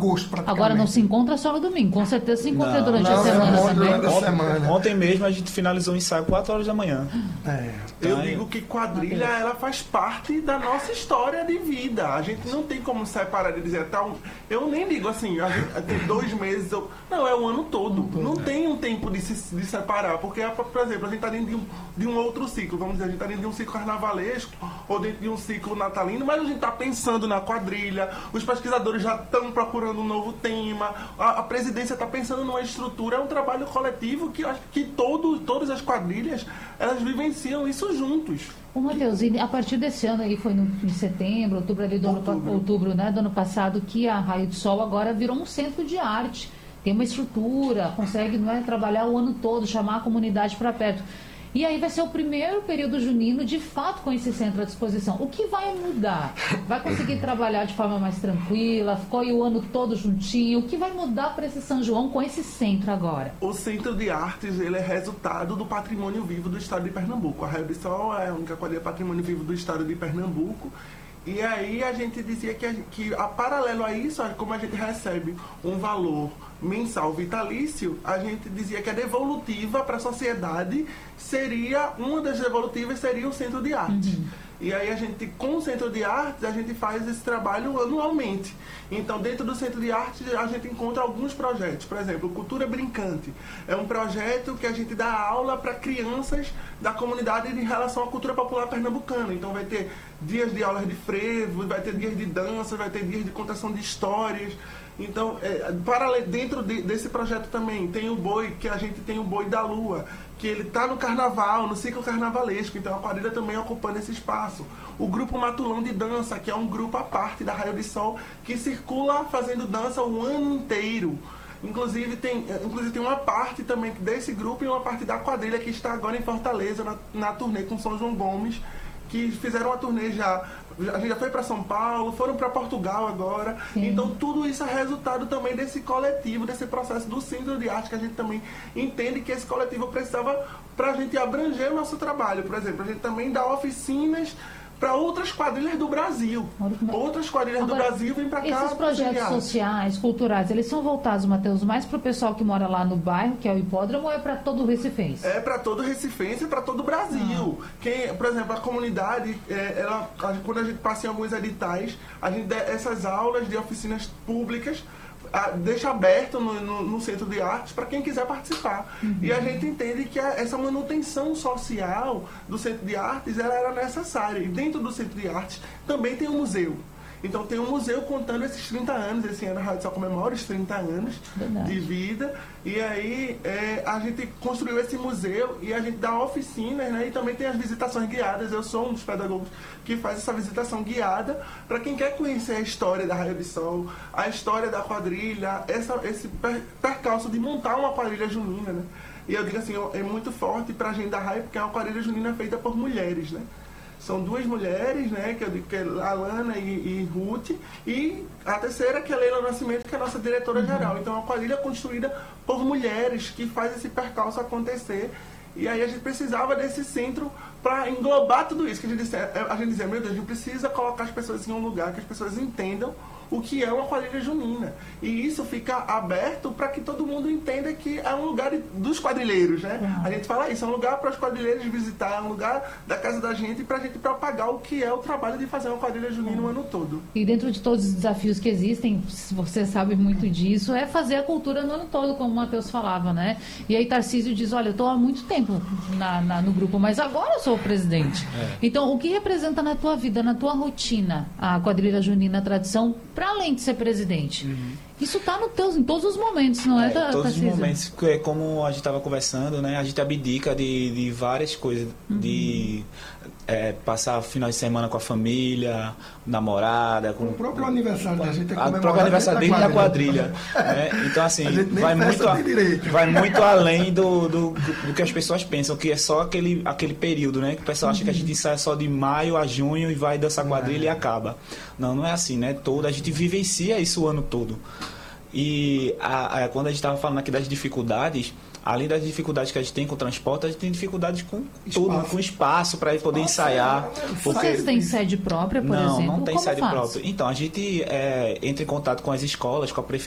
agosto, praticamente. Agora não se encontra só no domingo, com certeza se encontra durante a não, semana eu também. durante a semana. Ontem mesmo a gente finalizou o ensaio 4 horas da manhã. Eu digo que quadrilha, ela faz parte da nossa história de vida. A gente não tem como separar de dizer, eu nem digo assim, a gente tem 2 meses, não, é o ano todo. Não tem um tempo de separar, porque, por exemplo, a gente está dentro de um outro ciclo, vamos dizer, a gente está dentro de um ciclo carnavalesco ou dentro de um ciclo natalino, mas a gente está pensando na quadrilha, os pesquisadores já estão procurando um novo tema, a presidência está pensando numa estrutura, é um trabalho coletivo que eu acho que todas as quadrilhas, elas vivenciam isso juntos. Ô, Matheus, e a partir desse ano aí, foi em setembro, outubro ali do ano passado, que a Raio do Sol agora virou um centro de arte, tem uma estrutura, consegue trabalhar o ano todo, chamar a comunidade para perto. E aí vai ser o primeiro período junino, de fato, com esse centro à disposição. O que vai mudar? Vai conseguir trabalhar de forma mais tranquila? Ficou aí o ano todo juntinho? O que vai mudar para esse São João com esse centro agora? O Centro de Artes, ele é resultado do patrimônio vivo do estado de Pernambuco. A Raio do Sol é a única quadrilha patrimônio vivo do estado de Pernambuco. E aí a gente dizia que a paralelo a isso, como a gente recebe um valor mensal vitalício, a gente dizia que a devolutiva para a sociedade seria, uma das devolutivas seria o Centro de Arte. E aí a gente, com o Centro de Artes, a gente faz esse trabalho anualmente. Então, dentro do Centro de Artes, a gente encontra alguns projetos. Por exemplo, Cultura Brincante. É um projeto que a gente dá aula para crianças da comunidade em relação à cultura popular pernambucana. Então, vai ter dias de aulas de frevo, vai ter dias de dança, vai ter dias de contação de histórias. Então, dentro desse projeto também tem o boi, que a gente tem o Boi da Lua, que ele está no carnaval, no ciclo carnavalesco, então a quadrilha também ocupando esse espaço. O grupo Matulão de Dança, que é um grupo à parte da Raio de Sol, que circula fazendo dança o ano inteiro. Inclusive tem uma parte também desse grupo e uma parte da quadrilha que está agora em Fortaleza, na turnê com São João Gomes, que fizeram uma turnê já. A gente já foi para São Paulo, foram para Portugal agora. Sim. Então tudo isso é resultado também desse coletivo, desse processo do Centro de Arte, que a gente também entende que esse coletivo precisava para a gente abranger o nosso trabalho. Por exemplo, a gente também dá oficinas para outras quadrilhas do Brasil. Outras quadrilhas do Brasil vêm para cá. Esses projetos sociais, culturais, eles são voltados, Matheus, mais para o pessoal que mora lá no bairro, que é o hipódromo, ou é para todo o recifense? É para todo o recifense e para todo o Brasil. Por exemplo, a comunidade, quando a gente passa em alguns editais, a gente dá essas aulas de oficinas públicas, deixa aberto no Centro de Artes para quem quiser participar. E a gente entende que essa manutenção social do Centro de Artes ela era necessária. E dentro do Centro de Artes também tem um museu. Então tem um museu contando esses 30 anos. Esse ano a Rádio Sol comemora os 30 anos de vida. E aí a gente construiu esse museu e a gente dá oficinas, né? E também tem as visitações guiadas. Eu sou um dos pedagogos que faz essa visitação guiada para quem quer conhecer a história da Raio de Sol, a história da quadrilha, esse percalço de montar uma quadrilha junina, né? E eu digo assim, é muito forte para a gente da Raio, porque é uma quadrilha junina feita por mulheres, né? São 2 mulheres, né, que eu digo que é a Alana e Ruth, e a terceira que é a Leila Nascimento, que é a nossa diretora-geral. Então é uma quadrilha construída por mulheres que faz esse percalço acontecer. E aí a gente precisava desse centro para englobar tudo isso. Que a gente dizia, meu Deus, a gente precisa colocar as pessoas em um lugar que as pessoas entendam o que é uma quadrilha junina. E isso fica aberto para que todo mundo entenda que é um lugar dos quadrilheiros, né? A gente fala isso, é um lugar para os quadrilheiros visitar, é um lugar da casa da gente para a gente propagar o que é o trabalho de fazer uma quadrilha junina o ano todo. E dentro de todos os desafios que existem, você sabe muito disso, é fazer a cultura no ano todo, como o Matheus falava, né? E aí Tarcísio diz, olha, eu estou há muito tempo no grupo, mas agora eu sou o presidente. Então, o que representa na tua vida, na tua rotina, a quadrilha junina, a tradição, para além de ser presidente? Isso está em todos os momentos, não é, Tarcísio? Todos os momentos, como a gente estava conversando, né? A gente abdica de várias coisas, de passar final de semana com a família, namorada, com o próprio aniversário da gente é o próprio aniversário dentro da quadrilha. Né? Então, assim, vai muito além do que as pessoas pensam, que é só aquele período, né? Que o pessoal acha que a gente sai só de maio a junho e vai dançar quadrilha e acaba. Não é assim, né? A gente vivencia isso o ano todo. E quando a gente estava falando aqui das dificuldades, além das dificuldades que a gente tem com o transporte, a gente tem dificuldades com tudo, com espaço para poder ensaiar. Vocês têm sede própria, por exemplo? Não tem Como sede faz? própria. Então, a gente entra em contato com as escolas, com a prefeitura,